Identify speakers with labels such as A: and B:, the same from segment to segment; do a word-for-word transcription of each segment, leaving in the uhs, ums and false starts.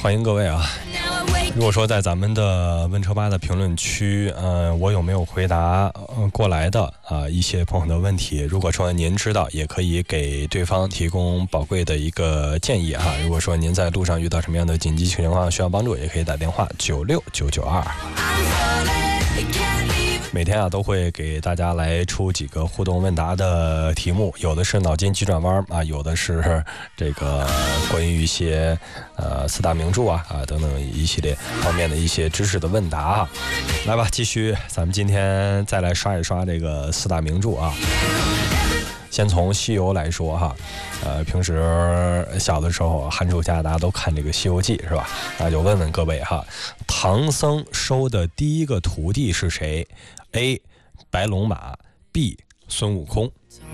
A: 欢迎各位啊！如果说在咱们的问车吧的评论区，呃，我有没有回答、呃、过来的啊、呃、一些朋友的问题？如果说您知道，也可以给对方提供宝贵的一个建议哈。如果说您在路上遇到什么样的紧急情况需要帮助，也可以打电话九六九九二。每天啊都会给大家来出几个互动问答的题目，有的是脑筋急转弯啊，有的是这个关于一些呃四大名著啊啊等等一系列方面的一些知识的问答啊。来吧，继续，咱们今天再来刷一刷这个四大名著啊。先从西游来说哈，呃，平时小的时候寒暑假大家都看这个《西游记》是吧？那就问问各位哈，唐僧收的第一个徒弟是谁 ？A. 白龙马 B. 孙悟空。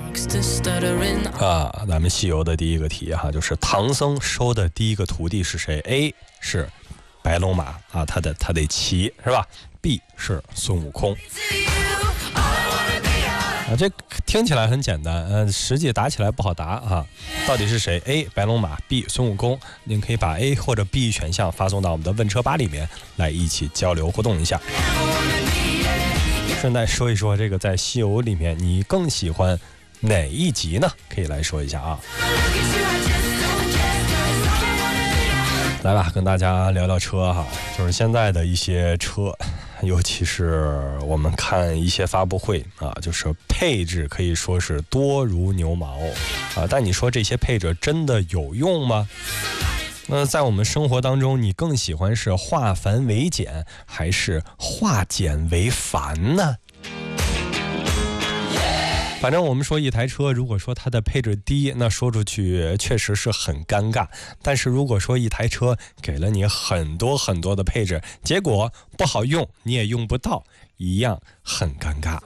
A: 啊，咱们西游的第一个题哈，就是唐僧收的第一个徒弟是谁 ？A. 是白龙马啊，他的他得骑是吧 ？B. 是孙悟空。啊，这听起来很简单，呃，实际打起来不好答啊。到底是谁 ？A. 白龙马 B. 孙悟空。您可以把 A 或者 B 选项发送到我们的问车吧里面来一起交流互动一下。顺带说一说，这个在西游里面你更喜欢哪一集呢？可以来说一下啊。来吧，跟大家聊聊车哈，就是现在的一些车，尤其是我们看一些发布会啊，就是配置可以说是多如牛毛啊，但你说这些配置真的有用吗？那在我们生活当中，你更喜欢是化繁为简，还是化简为繁呢？反正我们说一台车，如果说它的配置低，那说出去确实是很尴尬。但是如果说一台车给了你很多很多的配置，结果不好用，你也用不到，一样很尴尬。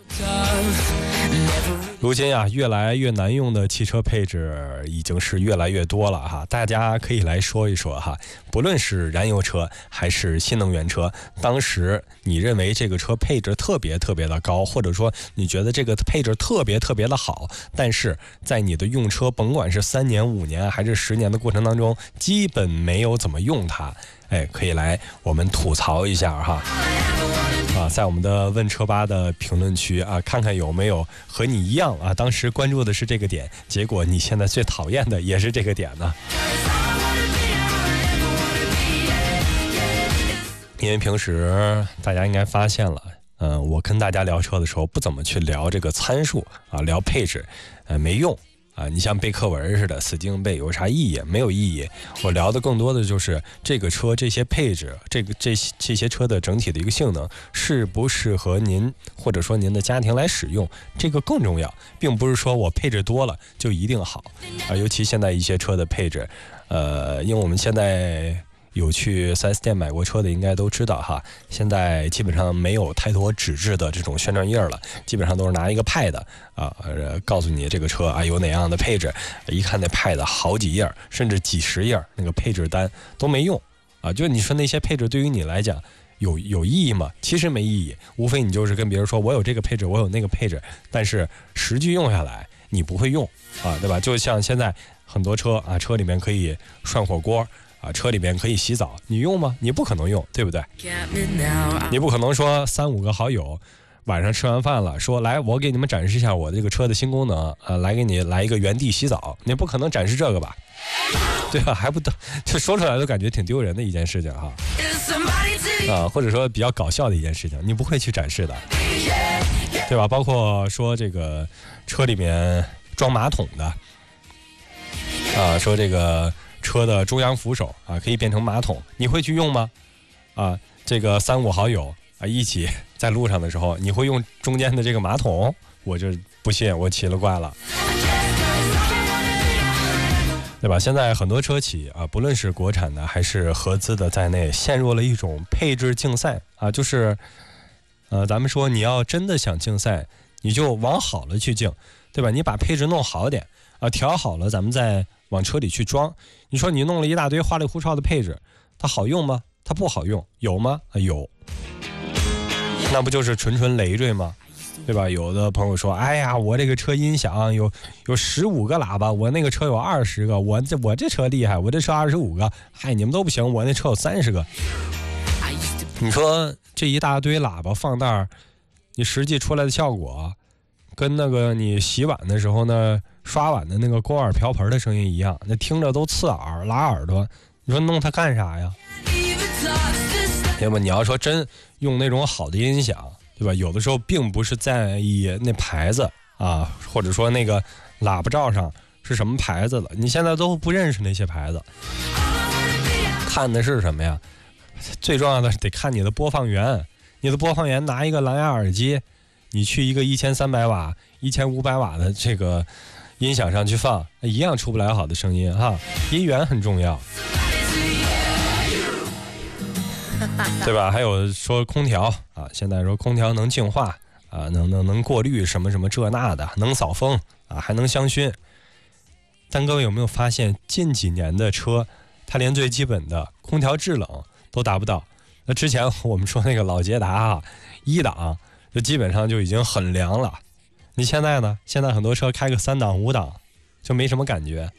A: 如今啊，越来越难用的汽车配置已经是越来越多了哈，大家可以来说一说哈。不论是燃油车还是新能源车，当时你认为这个车配置特别特别的高，或者说你觉得这个配置特别特别的好，但是在你的用车，甭管是三年、五年还是十年的过程当中，基本没有怎么用它，哎，可以来我们吐槽一下哈。啊，在我们的问车吧的评论区啊，看看有没有和你一样啊，当时关注的是这个点，结果你现在最讨厌的也是这个点呢。因为平时大家应该发现了，嗯、呃，我跟大家聊车的时候不怎么去聊这个参数啊，聊配置，呃，没用。啊，你像背课文似的，死记硬背有啥意义？没有意义。我聊的更多的就是这个车这些配置，这个这些这些车的整体的一个性能适不适合您，或者说您的家庭来使用，这个更重要，并不是说我配置多了就一定好啊。尤其现在一些车的配置，呃，因为我们现在有去 四 S 店买过车的应该都知道哈，现在基本上没有太多纸质的这种宣传页了，基本上都是拿一个 pad 啊，呃，告诉你这个车啊有哪样的配置，一看那 pad 好几页甚至几十页那个配置单都没用啊，就你说那些配置对于你来讲有有意义吗？其实没意义，无非你就是跟别人说我有这个配置我有那个配置，但是实际用下来你不会用啊，对吧？就像现在很多车啊，车里面可以涮火锅啊，车里面可以洗澡，你用吗？你不可能用，对不对？你不可能说三五个好友晚上吃完饭了，说来我给你们展示一下我这个车的新功能啊，来给你来一个原地洗澡，你不可能展示这个吧？对吧？还不得就说出来都感觉挺丢人的一件事情哈，啊，或者说比较搞笑的一件事情，你不会去展示的，对吧？包括说这个车里面装马桶的，啊，说这个车的中央扶手啊可以变成马桶，你会去用吗？啊，这个三五好友啊一起在路上的时候，你会用中间的这个马桶？我就不信，我奇了怪了，对吧？现在很多车企啊，不论是国产的还是合资的在内，陷入了一种配置竞赛啊，就是呃，咱们说你要真的想竞赛，你就往好了去竞，对吧？你把配置弄好点啊，调好了，咱们再往车里去装。你说你弄了一大堆花里胡哨的配置，它好用吗？它不好用，有吗？啊，有，那不就是纯纯累赘吗？ 对吧？有的朋友说，哎呀，我这个车音响有有十五个喇叭，我那个车有二十个，我这我这车厉害，我这车二十五个，嗨，你们都不行，我那车有三十个。你说这一大堆喇叭放那儿，你实际出来的效果，跟那个你洗碗的时候呢，刷碗的那个锅碗瓢盆的声音一样，那听着都刺耳拉耳朵。你说弄它干啥呀？对吧？你要说真用那种好的音响，对吧？有的时候并不是在意那牌子啊，或者说那个喇叭罩上是什么牌子的，你现在都不认识那些牌子，看的是什么呀？最重要的得看你的播放源，你的播放源拿一个蓝牙耳机，你去一个一千三百瓦、一千五百瓦的这个音响上去放，一样出不来好的声音哈。音源很重要。对吧？还有说空调啊，现在说空调能净化啊，能能能过滤什么什么这那的，能扫风啊，还能香薰。但各位有没有发现，近几年的车，它连最基本的空调制冷都达不到？那之前我们说那个老捷达啊，一档就基本上就已经很凉了。你现在呢？现在很多车开个三档、五档就没什么感觉，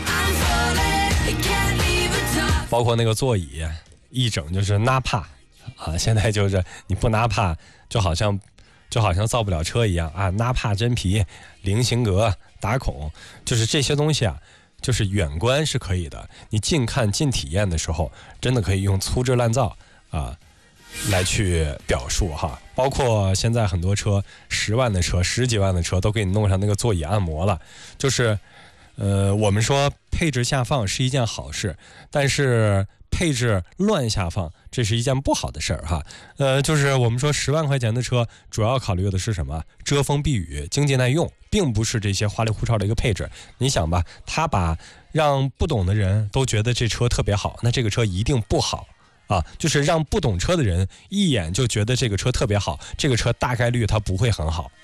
A: 包括那个座椅。一整就是纳帕啊，现在就是你不纳帕，就好像就好像造不了车一样啊。纳帕真皮、菱形格、打孔，就是这些东西啊，就是远观是可以的，你近看近体验的时候，真的可以用粗制滥造啊来去表述哈。包括现在很多车，十万的车、十几万的车都给你弄上那个座椅按摩了，就是。呃，我们说配置下放是一件好事，但是配置乱下放，这是一件不好的事儿哈。呃，就是我们说十万块钱的车，主要考虑的是什么？遮风避雨、经济耐用，并不是这些花里胡哨的一个配置。你想吧，他把让不懂的人都觉得这车特别好，那这个车一定不好啊。就是让不懂车的人一眼就觉得这个车特别好，这个车大概率它不会很好。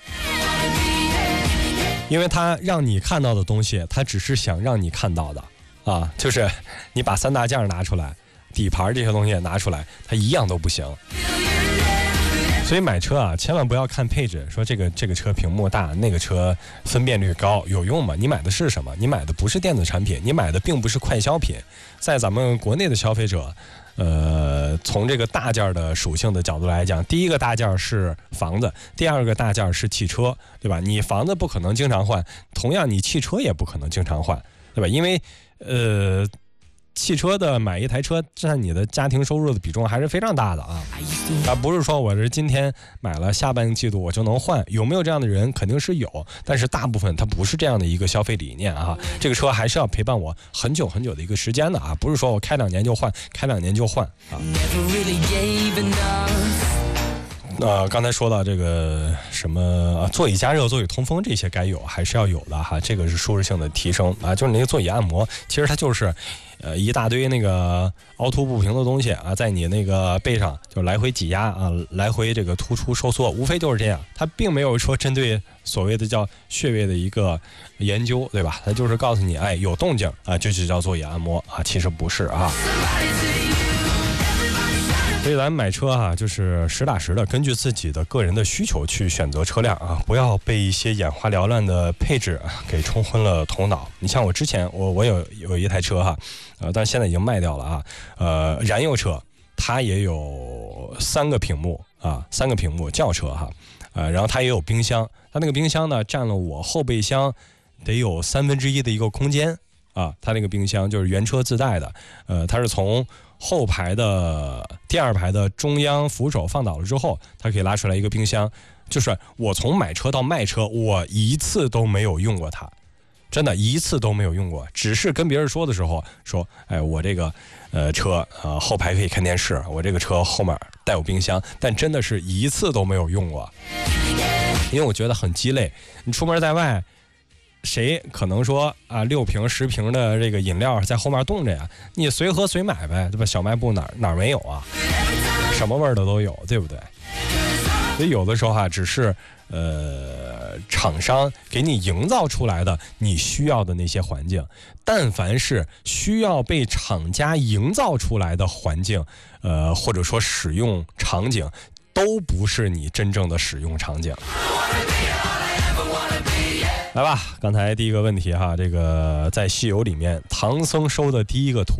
A: 因为他让你看到的东西，他只是想让你看到的啊，就是你把三大件拿出来，底盘这些东西拿出来，它一样都不行。所以买车啊，千万不要看配置，说这个这个车屏幕大，那个车分辨率高，有用吗？你买的是什么？你买的不是电子产品，你买的并不是快消品。在咱们国内的消费者，呃，从这个大件的属性的角度来讲，第一个大件是房子，第二个大件是汽车，对吧？你房子不可能经常换，同样你汽车也不可能经常换，对吧？因为呃。汽车的买一台车占你的家庭收入的比重还是非常大的啊，啊不是说我是今天买了下半个季度我就能换，有没有这样的人肯定是有，但是大部分它不是这样的一个消费理念啊，这个车还是要陪伴我很久很久的一个时间的啊，不是说我开两年就换，开两年就换啊。呃，刚才说到这个什么座椅加热、座椅通风这些该有还是要有的哈，这个是舒适性的提升啊。就是那个座椅按摩，其实它就是呃一大堆那个凹凸不平的东西啊，在你那个背上就来回挤压啊，来回这个突出收缩，无非就是这样。它并没有说针对所谓的叫穴位的一个研究，对吧？它就是告诉你，哎，有动静啊，这就叫座椅按摩啊，其实不是啊。所以咱们买车啊，就是实打实的根据自己的个人的需求去选择车辆啊，不要被一些眼花缭乱的配置给冲昏了头脑。你像我之前我我有有一台车哈，呃，但现在已经卖掉了啊。呃，燃油车它也有三个屏幕啊，三个屏幕轿车哈，呃，然后它也有冰箱，它那个冰箱呢占了我后备箱得有三分之一的一个空间啊。它那个冰箱就是原车自带的，呃，它是从后排的第二排的中央扶手放倒了之后，它可以拉出来一个冰箱。就是我从买车到卖车，我一次都没有用过它，真的一次都没有用过。只是跟别人说的时候说，哎，我这个呃车呃后排可以看电视，我这个车后面带有冰箱，但真的是一次都没有用过，因为我觉得很鸡肋。你出门在外，谁可能说啊六瓶十瓶的这个饮料在后面冻着呀？你随喝随买呗，对吧？小卖部哪哪没有啊？什么味儿的都有，对不对？所以有的时候哈、啊，只是呃厂商给你营造出来的你需要的那些环境，但凡是需要被厂家营造出来的环境，呃或者说使用场景， 都不是你真正的使用场景。来吧，刚才第一个问题哈，这个在西游里面，唐僧收的第一个徒